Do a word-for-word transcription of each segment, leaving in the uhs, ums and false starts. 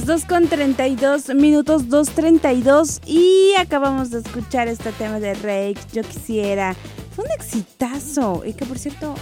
las dos con treinta y dos minutos, dos treinta y dos, y acabamos de escuchar este tema de Rake, Yo Quisiera. Fue un exitazo, y que por cierto,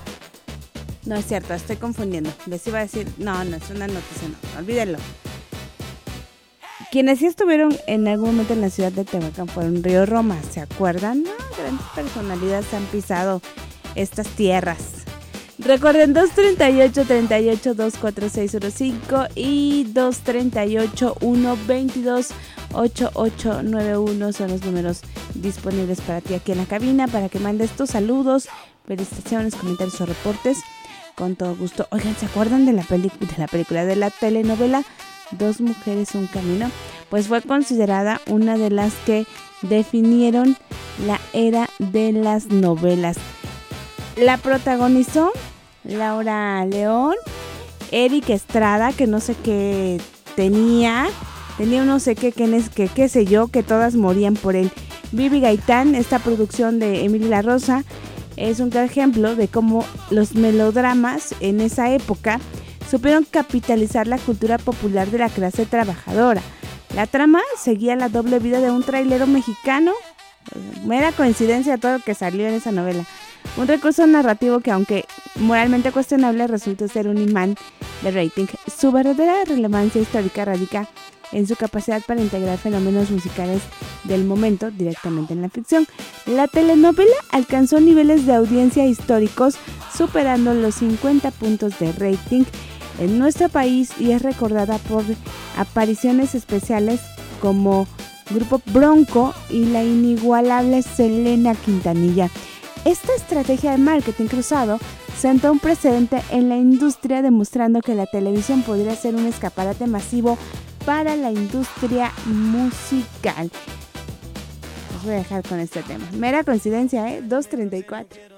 no es cierto, estoy confundiendo. Les iba a decir, no, no es una noticia, no, olvídenlo. Quienes sí estuvieron en algún momento en la ciudad de Tehuacán fueron Río Roma, ¿se acuerdan? No, grandes personalidades han pisado estas tierras. Recuerden, dos treinta y ocho, treinta y ocho, dos cuatro seis cero cinco y dos treinta y ocho, uno veintidós, ochenta y ocho noventa y uno son los números disponibles para ti aquí en la cabina, para que mandes tus saludos, felicitaciones, comentarios o reportes, con todo gusto. Oigan, ¿se acuerdan de la, peli- de la película, de la telenovela Dos Mujeres, Un Camino? Pues fue considerada una de las que definieron la era de las novelas. La protagonizó Laura León, Eric Estrada, que no sé qué tenía, tenía un no sé qué, que, que qué sé yo, que todas morían por él. Vivi Gaitán, esta producción de Emily La Rosa, es un claro ejemplo de cómo los melodramas en esa época supieron capitalizar la cultura popular de la clase trabajadora. La trama seguía la doble vida de un trailero mexicano, mera coincidencia todo lo que salió en esa novela. Un recurso narrativo que, aunque moralmente cuestionable, resultó ser un imán de rating. Su verdadera relevancia histórica radica en su capacidad para integrar fenómenos musicales del momento directamente en la ficción. La telenovela alcanzó niveles de audiencia históricos, superando los cincuenta puntos de rating en nuestro país, y es recordada por apariciones especiales como Grupo Bronco y la inigualable Selena Quintanilla. Esta estrategia de marketing cruzado sentó un precedente en la industria, demostrando que la televisión podría ser un escaparate masivo para la industria musical. Los voy a dejar con este tema. Mera coincidencia, ¿eh? dos treinta y cuatro.